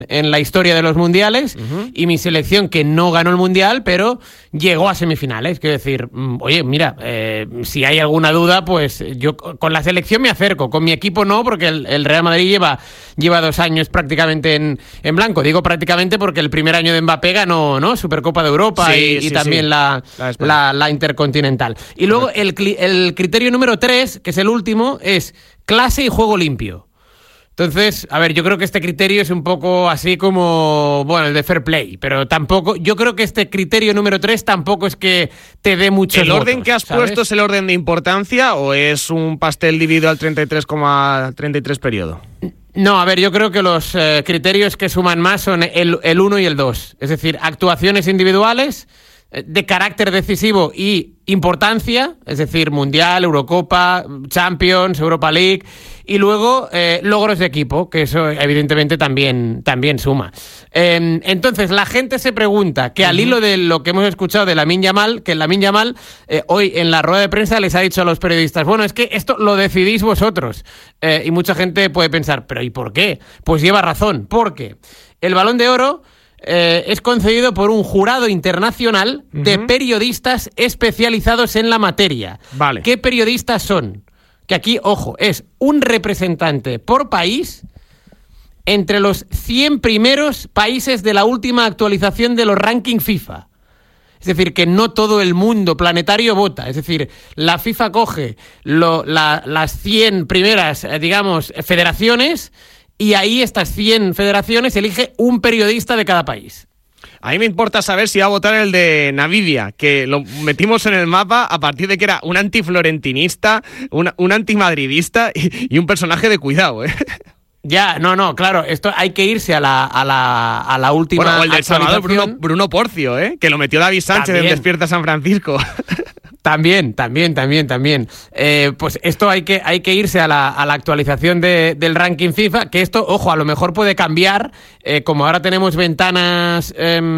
en la historia de los mundiales, y mi selección, que no ganó el mundial, pero llegó a semifinales. Quiero decir, oye, mira, si hay alguna duda, pues yo con la selección me acerco, con mi equipo no, porque el Real Madrid lleva 2 años prácticamente en blanco. Digo prácticamente porque el primer año de Mbappé ganó, ¿no?, Supercopa de Europa y también la Intercontinental. Y luego el criterio número 3, que es el último, es clase y juego limpio. Entonces, a ver, yo creo que este criterio es un poco así como, bueno, el de fair play, pero tampoco, yo creo que este criterio número 3 tampoco es que te dé muchos ¿El orden votos, que has puesto es el orden de importancia o es un pastel dividido al 33,33 periodo? No, a ver, yo creo que los criterios que suman más son el 1 y el 2. Es decir, actuaciones individuales de carácter decisivo y importancia, es decir, Mundial, Eurocopa, Champions, Europa League, y luego logros de equipo, que eso evidentemente también suma. Entonces, la gente se pregunta, que al hilo de lo que hemos escuchado de Lamine Yamal, que Lamine Yamal hoy en la rueda de prensa les ha dicho a los periodistas, bueno, es que esto lo decidís vosotros. Y mucha gente puede pensar, ¿pero y por qué? Pues lleva razón, porque el Balón de Oro es concedido por un jurado internacional de periodistas especializados en la materia. Vale. ¿Qué periodistas son? Que aquí, ojo, es un representante por país entre los 100 primeros países de la última actualización de los rankings FIFA. Es decir, que no todo el mundo planetario vota. Es decir, la FIFA coge las 100 primeras, digamos, federaciones, y ahí estas 100 federaciones elige un periodista de cada país. A mí me importa saber si va a votar el de Namibia, que lo metimos en el mapa a partir de que era un antiflorentinista, un antimadridista y un personaje de cuidado, ¿eh? Ya, no, claro, esto hay que irse a la última. Bueno, o el de El Salvador, Bruno Porcio, ¿eh? Que lo metió David Sánchez en Despierta San Francisco. También. Pues esto hay que irse a la actualización del ranking FIFA, que esto, ojo, a lo mejor puede cambiar, como ahora tenemos ventanas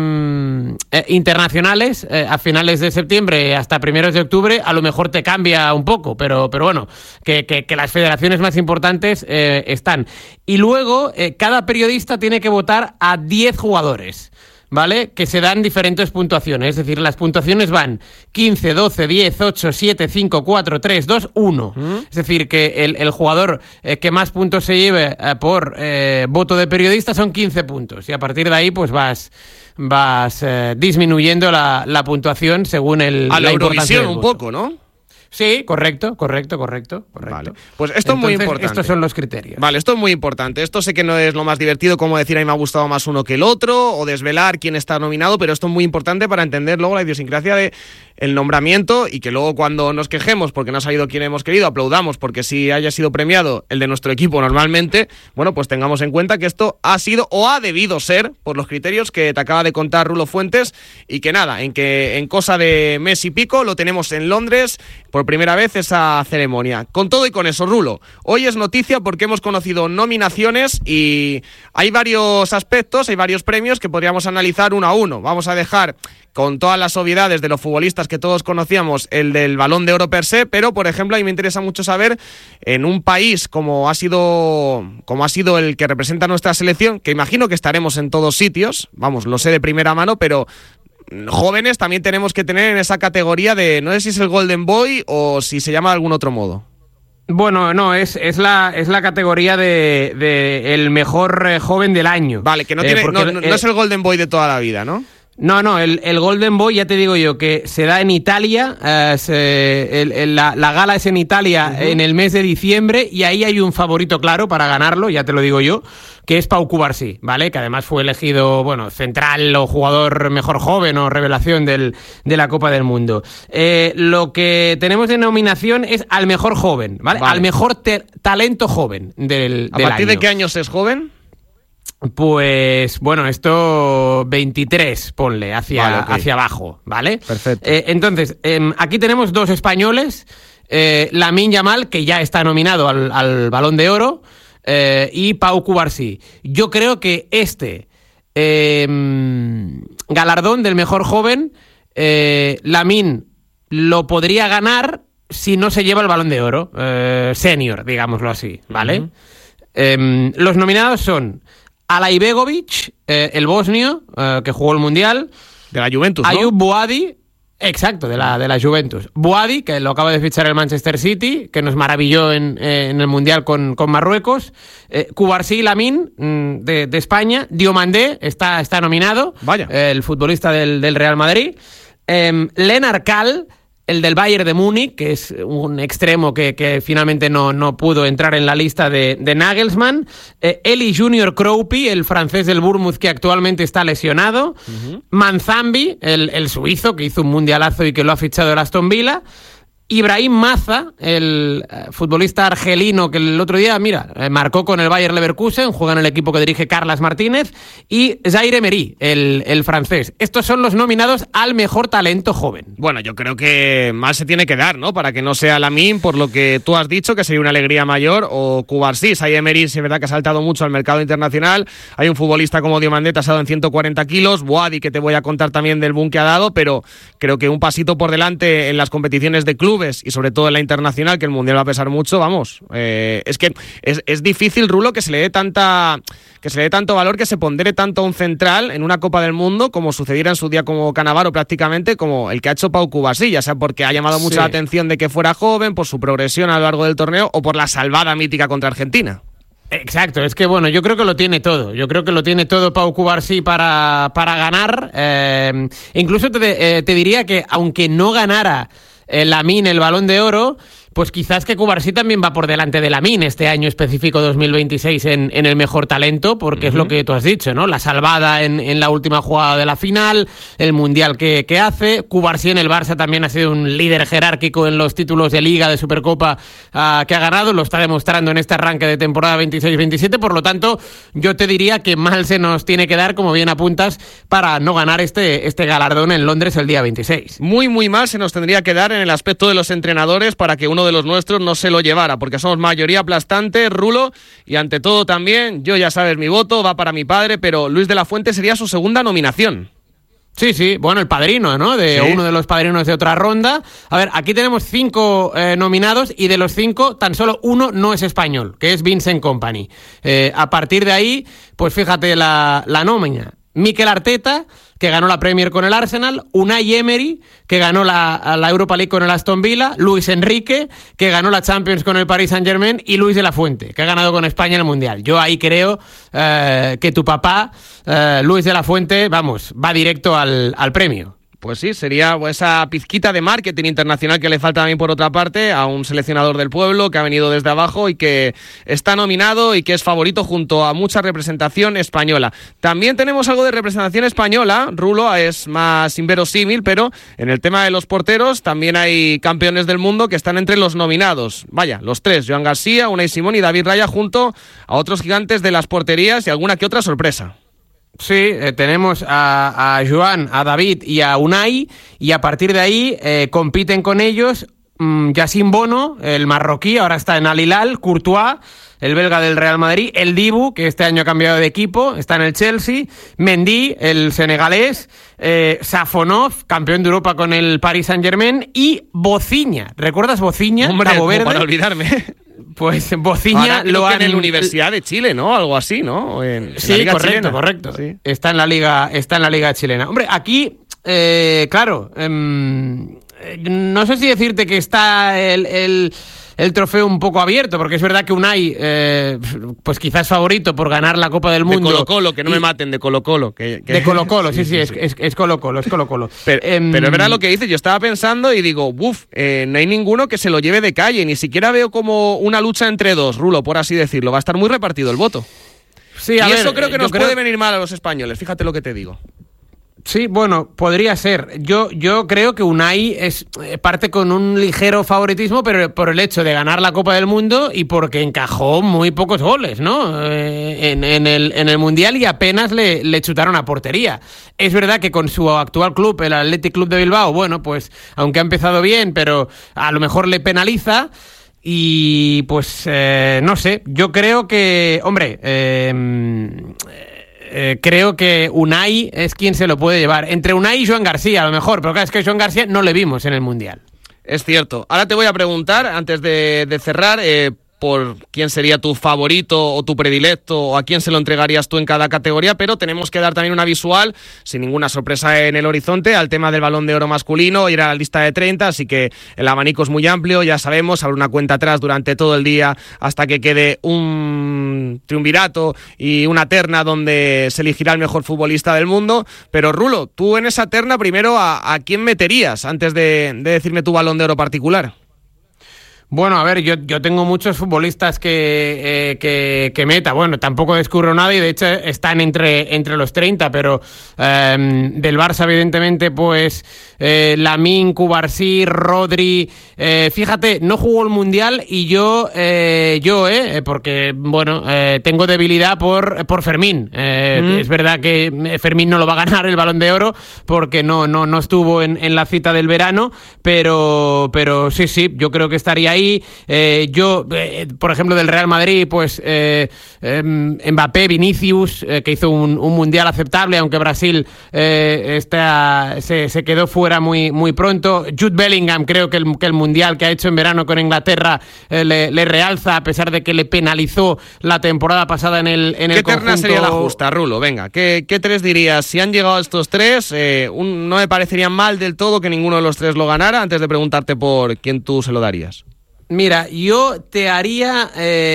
internacionales a finales de septiembre hasta primeros de octubre, a lo mejor te cambia un poco, pero bueno, que las federaciones más importantes están. Y luego, cada periodista tiene que votar a 10 jugadores. ¿Vale? Que se dan diferentes puntuaciones. Es decir, las puntuaciones van 15, 12, 10, 8, 7, 5, 4, 3, 2, 1. Es decir, que el jugador que más puntos se lleve por voto de periodista son 15 puntos. Y a partir de ahí, pues vas disminuyendo la puntuación según a la Eurovisión un poco, ¿no? Sí, correcto. Vale. Pues esto es muy importante. Estos son los criterios. Vale, esto es muy importante. Esto sé que no es lo más divertido, como decir a mí me ha gustado más uno que el otro, o desvelar quién está nominado, pero esto es muy importante para entender luego la idiosincrasia de el nombramiento, y que luego cuando nos quejemos porque no ha salido quien hemos querido, aplaudamos porque sí haya sido premiado el de nuestro equipo normalmente, bueno, pues tengamos en cuenta que esto ha sido o ha debido ser por los criterios que te acaba de contar Rulo Fuentes, y que nada, en cosa de mes y pico lo tenemos en Londres por primera vez esa ceremonia. Con todo y con eso, Rulo, hoy es noticia porque hemos conocido nominaciones y hay varios aspectos, hay varios premios que podríamos analizar uno a uno. Vamos a dejar con todas las obviedades de los futbolistas que todos conocíamos el del Balón de Oro per se, pero por ejemplo a mí me interesa mucho saber, en un país como ha sido el que representa nuestra selección, que imagino que estaremos en todos sitios, vamos, lo sé de primera mano, pero jóvenes también tenemos que tener en esa categoría de, no sé si es el Golden Boy o si se llama de algún otro modo. Bueno, no, es la categoría de el mejor joven del año. Vale, que no es el Golden Boy de toda la vida, ¿no? No, el Golden Boy, ya te digo yo, que se da en Italia, la gala es en Italia en el mes de diciembre, y ahí hay un favorito claro para ganarlo, ya te lo digo yo, que es Pau Cubarsí, ¿vale? Que además fue elegido, bueno, central o jugador mejor joven o revelación de la Copa del Mundo. Lo que tenemos de nominación es al mejor joven, ¿vale? Al mejor talento joven del año. ¿A partir de qué años es joven? Pues, bueno, esto 23, ponle, hacia abajo, ¿vale? Perfecto. Entonces, aquí tenemos 2 españoles, Lamine Yamal, que ya está nominado al Balón de Oro, y Pau Cubarsí. Yo creo que galardón del mejor joven, Lamine lo podría ganar si no se lleva el Balón de Oro, senior, digámoslo así, ¿vale? Los nominados son Alaibegovic, el bosnio, que jugó el Mundial. De la Juventus, ¿no? Ayub Buadi, exacto, de la Juventus. Buadi, que lo acaba de fichar el Manchester City, que nos maravilló en el Mundial con Marruecos. Cubarsí Lamine, de España. Diomandé está nominado. Vaya. El futbolista del Real Madrid. Lennart Kall, el del Bayern de Múnich, que es un extremo que finalmente no pudo entrar en la lista de Nagelsmann. Eli Junior Kroupi, el francés del Bournemouth, que actualmente está lesionado. Manzambi, el suizo, que hizo un mundialazo y que lo ha fichado el Aston Villa. Ibrahim Maza, el futbolista argelino que el otro día, marcó con el Bayer Leverkusen, juega en el equipo que dirige Carlas Martínez, y Zaire Emery, el francés. Estos son los nominados al mejor talento joven. Bueno, yo creo que más se tiene que dar, ¿no? Para que no sea Lamine, por lo que tú has dicho, que sería una alegría mayor, o Cubarsí. Zaire Emery es verdad que ha saltado mucho al mercado internacional. Hay un futbolista como Diomandé tasado en 140 kilos, Boadi, que te voy a contar también del boom que ha dado, pero creo que un pasito por delante en las competiciones de clubes y sobre todo en la internacional, que el Mundial va a pesar mucho, vamos. Es que es difícil, Rulo, que se le dé tanto valor, que se pondere tanto a un central en una Copa del Mundo, como sucediera en su día como Cannavaro prácticamente, como el que ha hecho Pau Cubarsí, ya sea porque ha llamado mucho la atención de que fuera joven, por su progresión a lo largo del torneo o por la salvada mítica contra Argentina. Exacto, es que bueno, yo creo que lo tiene todo. Yo creo que lo tiene todo Pau Cubarsí para ganar. Incluso te diría que aunque no ganara Lamine el Balón de Oro, pues quizás que Cubarsí también va por delante de Lamine este año específico 2026 en el mejor talento, porque es lo que tú has dicho, ¿no? La salvada en la última jugada de la final, el Mundial que hace. Cubarsí en el Barça también ha sido un líder jerárquico en los títulos de Liga, de Supercopa que ha ganado, lo está demostrando en este arranque de temporada 26-27, por lo tanto yo te diría que mal se nos tiene que dar, como bien apuntas, para no ganar este galardón en Londres el día 26. Muy, muy mal se nos tendría que dar en el aspecto de los entrenadores para que uno de los nuestros no se lo llevara, porque somos mayoría aplastante, Rulo, y ante todo también, yo ya sabes, mi voto va para mi padre, pero Luis de la Fuente sería su segunda nominación. Sí, bueno, el padrino, ¿no? Uno de los padrinos de otra ronda. A ver, aquí tenemos 5 nominados y de los 5, tan solo uno no es español, que es Vincent Kompany. A partir de ahí, pues fíjate la nómina. Mikel Arteta, que ganó la Premier con el Arsenal, Unai Emery, que ganó la Europa League con el Aston Villa, Luis Enrique, que ganó la Champions con el Paris Saint-Germain, y Luis de la Fuente, que ha ganado con España el Mundial. Yo ahí creo que tu papá, Luis de la Fuente, vamos, va directo al premio. Pues sí, sería esa pizquita de marketing internacional que le falta también por otra parte a un seleccionador del pueblo que ha venido desde abajo y que está nominado y que es favorito junto a mucha representación española. También tenemos algo de representación española, Rulo, es más inverosímil, pero en el tema de los porteros también hay campeones del mundo que están entre los nominados. Vaya, los 3, Joan García, Unai Simón y David Raya, junto a otros gigantes de las porterías y alguna que otra sorpresa. Sí, tenemos a Joan, a David y a Unai, y a partir de ahí compiten con ellos Yacine Bono, el marroquí, ahora está en Al Hilal, Courtois, el belga del Real Madrid, el Dibu, que este año ha cambiado de equipo, está en el Chelsea, Mendy, el senegalés, Safonov, campeón de Europa con el Paris Saint-Germain, y Bocinha. ¿Recuerdas Bocinha? Hombre, Cabo Verde. para olvidarme. Pues Bocinha lo han en la Universidad de Chile, ¿no? Algo así, ¿no? Sí, correcto. Sí. Está en la liga chilena. Hombre, aquí, claro, no sé si decirte que está el trofeo un poco abierto, porque es verdad que Unai, pues quizás favorito por ganar la Copa del Mundo. De Colo-Colo, que no me maten, de Colo-Colo. De Colo-Colo, sí. Es Colo-Colo, es Colo-Colo. Pero es verdad lo que dices, yo estaba pensando y digo, no hay ninguno que se lo lleve de calle, ni siquiera veo como una lucha entre dos, Rulo, por así decirlo, va a estar muy repartido el voto. Sí, y eso creo que nos puede venir mal a los españoles, fíjate lo que te digo. Sí, bueno, podría ser. Yo creo que Unai parte con un ligero favoritismo, pero por el hecho de ganar la Copa del Mundo y porque encajó muy pocos goles, ¿no? En el Mundial y apenas le chutaron a portería. Es verdad que con su actual club, el Athletic Club de Bilbao, bueno, pues aunque ha empezado bien, pero a lo mejor le penaliza. Y pues no sé, yo creo que, hombre, creo que Unai es quien se lo puede llevar. Entre Unai y Joan García, a lo mejor, pero claro, es que Joan García no le vimos en el Mundial. Es cierto. Ahora te voy a preguntar, antes de cerrar, por quién sería tu favorito o tu predilecto o a quién se lo entregarías tú en cada categoría, pero tenemos que dar también una visual, sin ninguna sorpresa en el horizonte, al tema del Balón de Oro masculino, ir a la lista de 30, así que el abanico es muy amplio, ya sabemos, habrá una cuenta atrás durante todo el día hasta que quede un triunvirato y una terna donde se elegirá el mejor futbolista del mundo. Pero Rulo, tú en esa terna primero ¿a quién meterías antes de decirme tu Balón de Oro particular? Bueno, a ver, yo tengo muchos futbolistas que meta. Bueno, tampoco descubro nada y de hecho están entre los 30, pero del Barça, evidentemente, pues Lamine, Cubarsí, Rodri. Fíjate, no jugó el Mundial y yo, porque, bueno, tengo debilidad por Fermín. Es verdad que Fermín no lo va a ganar el Balón de Oro porque no estuvo en la cita del verano, pero sí, yo creo que estaría ahí. Por ejemplo, del Real Madrid, pues Mbappé, Vinicius, que hizo un mundial aceptable, aunque Brasil se quedó fuera muy pronto. Jude Bellingham, creo que el mundial que ha hecho en verano con Inglaterra le realza, a pesar de que le penalizó la temporada pasada en el ¿Qué terna conjunto? sería la justa, Rulo? Venga, ¿qué tres dirías? Si han llegado estos tres, no me parecería mal del todo que ninguno de los tres lo ganara, antes de preguntarte por quién tú se lo darías. Mira, yo te haría,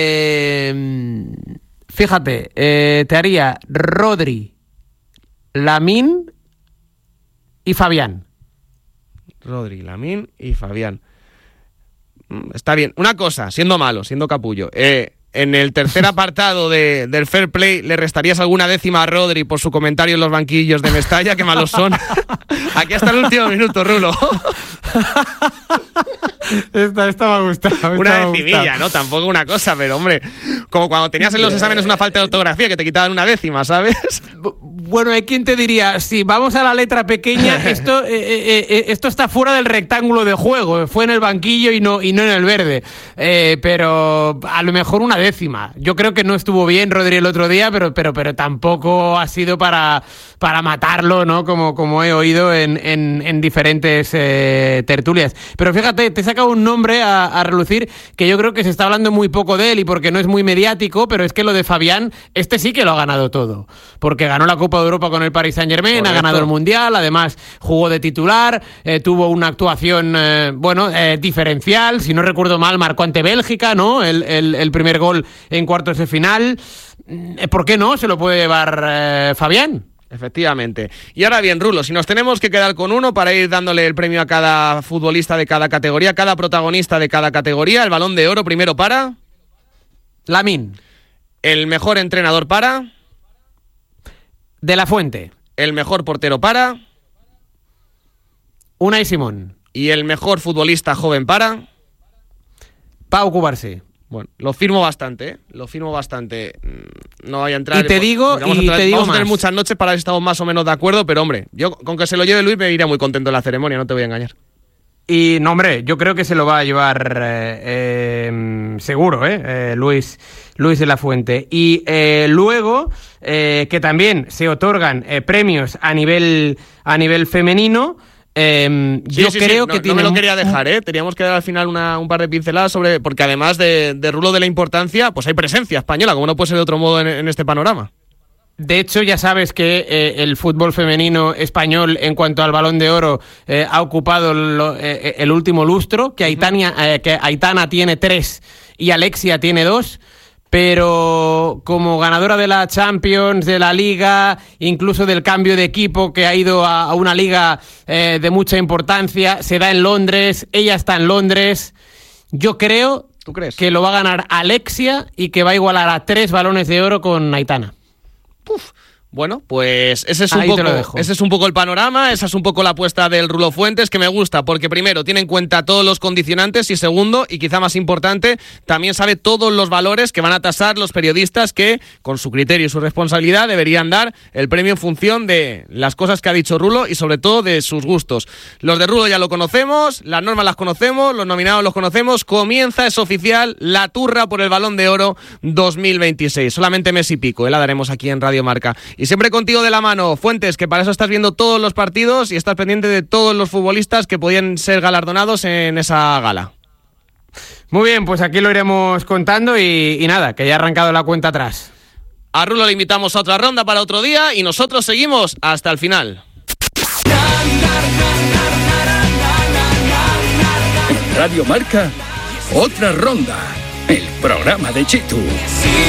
te haría Rodri, Lamine y Fabián. Rodri, Lamine y Fabián. Está bien. Una cosa, siendo malo, siendo capullo. En el tercer apartado del Fair Play, ¿le restarías alguna décima a Rodri por su comentario en los banquillos de Mestalla? Qué malos son. Aquí hasta el último minuto, Rulo. Esta me ha gustado. Una decimilla, ¿no? Tampoco una cosa, pero hombre, como cuando tenías en los exámenes una falta de ortografía que te quitaban una décima, ¿sabes? Bueno, hay quien te diría, si vamos a la letra pequeña, esto está fuera del rectángulo de juego, fue en el banquillo y no en el verde, pero a lo mejor una décima. Yo creo que no estuvo bien Rodri el otro día, pero tampoco ha sido para matarlo, ¿no? Como he oído en diferentes tertulias. Pero fíjate, te he sacado un nombre a relucir que yo creo que se está hablando muy poco de él y porque no es muy mediático, pero es que lo de Fabián, sí que lo ha ganado todo, porque ganó la Copa de Europa con el Paris Saint-Germain. Correcto. Ha ganado el Mundial, además jugó de titular, tuvo una actuación diferencial, si no recuerdo mal marcó ante Bélgica, ¿no? El primer gol en cuartos de final. ¿Por qué no se lo puede llevar Fabián? Efectivamente. Y ahora bien, Rulo, si nos tenemos que quedar con uno para ir dándole el premio a cada futbolista de cada categoría, cada protagonista de cada categoría, el Balón de Oro primero para Lamine. El mejor entrenador para De la Fuente. El mejor portero para Unai Simón. Y el mejor futbolista joven para Pau Cubarsí. Bueno, lo firmo bastante, ¿eh? Lo firmo bastante. No voy a entrar... Y te digo vamos a tener más. Muchas noches para ver si estamos más o menos de acuerdo, pero hombre, yo con que se lo lleve Luis me iría muy contento en la ceremonia, no te voy a engañar. Y no, hombre, yo creo que se lo va a llevar seguro, Luis de la Fuente. Y luego, que también se otorgan premios a nivel femenino. Yo creo que tiene... No me lo quería dejar, teníamos que dar al final un par de pinceladas sobre... Porque además de Rulo de la importancia, pues hay presencia española, como no puede ser de otro modo en este panorama. De hecho, ya sabes que el fútbol femenino español, en cuanto al Balón de Oro, ha ocupado el último lustro, que Aitana tiene 3 y Alexia tiene 2. Pero como ganadora de la Champions, de la Liga, incluso del cambio de equipo que ha ido a una liga de mucha importancia, se da en Londres, ella está en Londres. Yo creo ¿Tú crees? Que lo va a ganar Alexia y que va a igualar a 3 Balones de Oro con Aitana. Bueno, pues ese es un poco el panorama, esa es un poco la apuesta del Rulo Fuentes, que me gusta, porque primero tiene en cuenta todos los condicionantes y segundo, y quizá más importante, también sabe todos los valores que van a tasar los periodistas que, con su criterio y su responsabilidad, deberían dar el premio en función de las cosas que ha dicho Rulo y sobre todo de sus gustos. Los de Rulo ya lo conocemos, las normas las conocemos, los nominados los conocemos, comienza, es oficial, la turra por el Balón de Oro 2026. Solamente mes y pico, la daremos aquí en Radio Marca. Y siempre contigo de la mano, Fuentes, que para eso estás viendo todos los partidos y estás pendiente de todos los futbolistas que podían ser galardonados en esa gala. Muy bien, pues aquí lo iremos contando y nada, que ya ha arrancado la cuenta atrás. A Rulo le invitamos a otra ronda para otro día y nosotros seguimos hasta el final. En Radio Marca, otra ronda, el programa de Chitu.